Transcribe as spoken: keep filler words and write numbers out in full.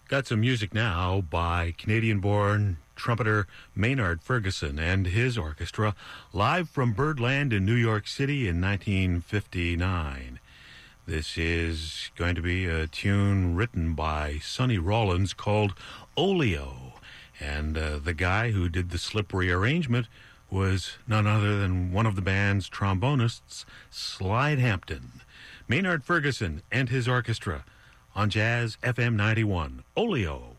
Got some music now by Canadian-born trumpeter Maynard Ferguson and his orchestra, live from Birdland in New York City in nineteen fifty-nine. This is going to be a tune written by Sonny Rollins called Oleo, and uh, the guy who did the slippery arrangement was none other than one of the band's trombonists, Slide Hampton. Maynard Ferguson and his orchestra on Jazz F M ninety-one. Oleo.